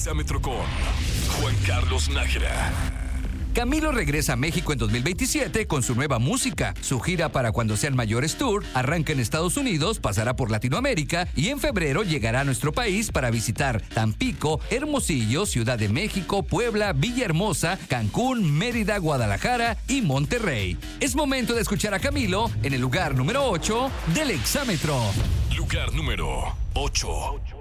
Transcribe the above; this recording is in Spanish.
Exámetro con Juan Carlos Nájera. Camilo regresa a México en 2027 con su nueva música. Su gira para Cuando Sean Mayores Tour arranca en Estados Unidos, pasará por Latinoamérica y en febrero llegará a nuestro país para visitar Tampico, Hermosillo, Ciudad de México, Puebla, Villahermosa, Cancún, Mérida, Guadalajara y Monterrey. Es momento de escuchar a Camilo en el lugar número 8 del Exámetro. Lugar número 8.